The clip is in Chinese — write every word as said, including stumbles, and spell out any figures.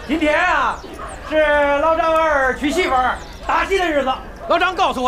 今天啊，是老张儿娶媳妇儿大喜的日子。老张告诉我。